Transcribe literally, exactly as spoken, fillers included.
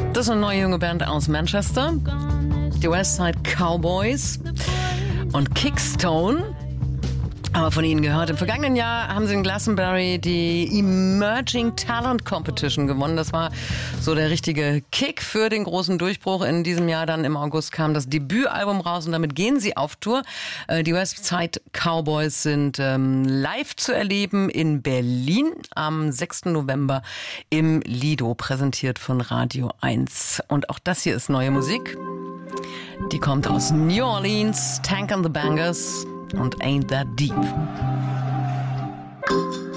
Das ist eine neue junge Band aus Manchester, die Westside Cowboys und Kickstone. Aber von ihnen gehört. Im vergangenen Jahr haben sie in Glastonbury die Emerging Talent Competition gewonnen. Das war so der richtige Kick für den großen Durchbruch. In diesem Jahr dann im August kam das Debütalbum raus und damit gehen sie auf Tour. Die Westside Cowboys sind ähm, live zu erleben in Berlin am sechsten November im Lido, präsentiert von Radio eins. Und auch das hier ist neue Musik. Die kommt aus New Orleans, Tank and the Bangers und Ain't That Deep.